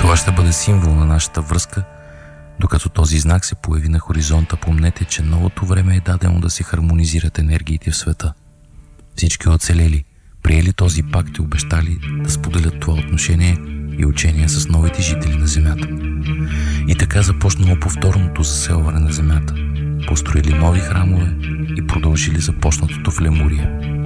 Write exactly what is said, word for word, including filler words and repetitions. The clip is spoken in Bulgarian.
Това ще бъде символ на нашата връзка. Докато този знак се появи на хоризонта, помнете, че новото време е дадено да се хармонизират енергиите в света. Всички оцелели, приели този пакт и обещали да споделят това отношение и учение с новите жители на Земята. И така започнало повторното заселване на Земята. Построили нови храмове и продължили започнатото в Лемурия.